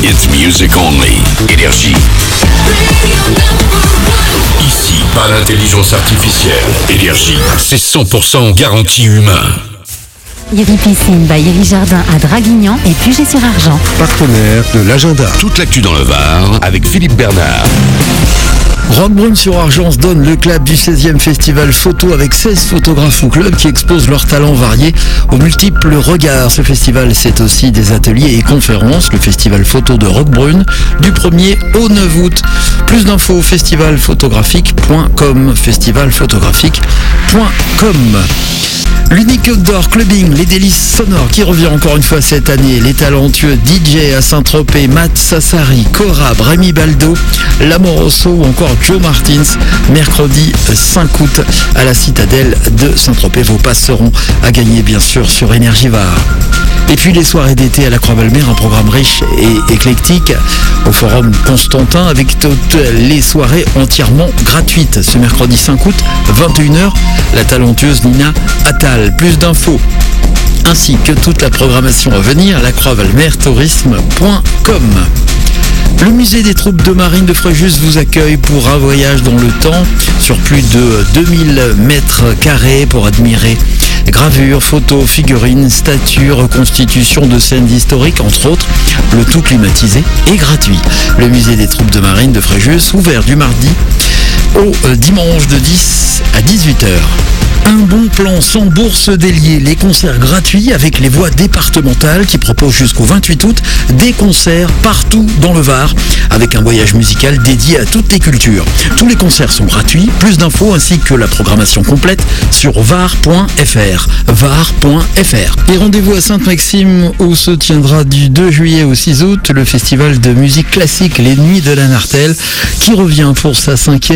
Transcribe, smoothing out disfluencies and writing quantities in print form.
It's music only. Énergie. Ici, pas d'intelligence artificielle. Énergie, c'est 100% garantie humain. Iri Piscine by Iri Jardin à Draguignan et Puget-sur-Argent. Partenaire de l'agenda. Toute l'actu dans le Var avec Philippe Bernard. Roquebrune-sur-Argent donne le clap du 16e festival photo avec 16 photographes ou clubs qui exposent leurs talents variés aux multiples regards. Ce festival, c'est aussi des ateliers et conférences. Le festival photo de Roquebrune du 1er au 9 août. Plus d'infos festivalphotographique.com. Festivalphotographique.com. L'unique outdoor clubbing, les délices sonores qui revient encore une fois cette année. Les talentueux DJ à Saint-Tropez, Matt Sassari, Cora, Rémi Baldo, Lamoroso ou encore Joe Martins. Mercredi 5 août à la citadelle de Saint-Tropez. Vos passes seront à gagner bien sûr sur Énergie Var. Et puis les soirées d'été à la Croix-Valmer, un programme riche et éclectique au Forum Constantin avec toutes les soirées entièrement gratuites. Ce mercredi 5 août, 21h, la talentueuse Nina Attal. Plus d'infos ainsi que toute la programmation à venir, la croixvalmertourisme.com. Le musée des troupes de marine de Fréjus vous accueille pour un voyage dans le temps sur plus de 2000 mètres carrés pour admirer gravures, photos, figurines, statues, reconstitutions de scènes historiques, entre autres, le tout climatisé et gratuit. Le musée des troupes de marine de Fréjus, ouvert du mardi au dimanche de 10 à 18h. Un bon plan sans bourse déliée, les concerts gratuits avec les voies départementales qui proposent jusqu'au 28 août des concerts partout dans le Var avec un voyage musical dédié à toutes les cultures. Tous les concerts sont gratuits, plus d'infos ainsi que la programmation complète sur var.fr. Et rendez-vous à Sainte-Maxime où se tiendra du 2 juillet au 6 août le festival de musique classique Les Nuits de la Nartelle qui revient pour sa 5e